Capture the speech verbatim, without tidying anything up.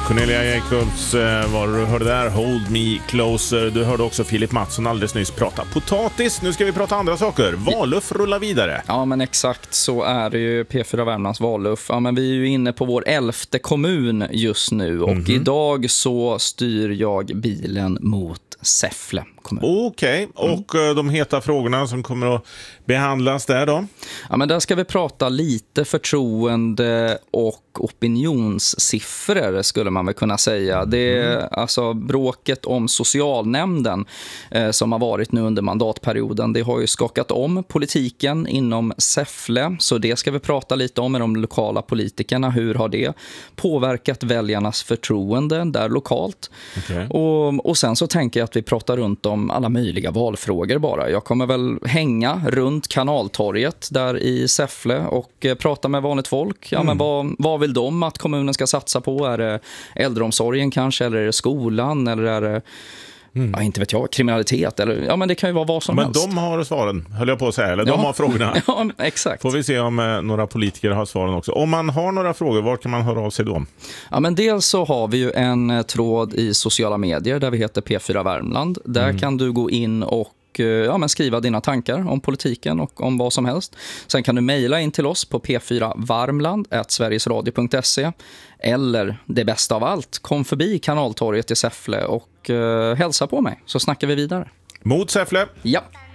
Cornelia Jacobs eh, var du hörde där, Hold Me Closer. Du hörde också Filip Mattsson alldeles nyss prata potatis. Nu ska vi prata andra saker. Valluff rullar vidare. Ja, men exakt så är det ju. P fyra Värmlands valluff. Ja, men vi är ju inne på vår elfte kommun just nu. Och mm-hmm. idag så styr jag bilen mot Säffle kommun. Okej, okay. och mm. de heta frågorna som kommer att behandlas där då? Ja, men där ska vi prata lite förtroende och opinionssiffror skulle man väl kunna säga. Det är alltså bråket om socialnämnden eh, som har varit nu under mandatperioden. Det har ju skakat om politiken inom Säffle, så det ska vi prata lite om med de lokala politikerna. Hur har det påverkat väljarnas förtroende där lokalt? Okay. Och, och sen så tänker jag att vi pratar runt om alla möjliga valfrågor bara. Jag kommer väl hänga runt Kanaltorget där i Säffle och eh, prata med vanligt folk. Ja, mm. men vad, vad vill de att kommunen ska satsa på? Är det äldreomsorgen kanske, eller är det skolan, eller är det mm. ja, inte vet jag, kriminalitet, eller ja, men det kan ju vara vad som men helst. Men de har svaren, höll jag på att säga, eller ja. de har frågorna. Ja, exakt. Får vi se om eh, några politiker har svaren också. Om man har några frågor, var kan man höra av sig då? Ja, men dels så har vi ju en eh, tråd i sociala medier där vi heter P fyra Värmland. Där mm. kan du gå in och ja, men skriva dina tankar om politiken och om vad som helst. Sen kan du mejla in till oss på p fyra varmland at sverigesradio punkt se, eller det bästa av allt, kom förbi Kanaltorget i Säffle och uh, hälsa på mig, så snackar vi vidare. Mot Säffle? Ja.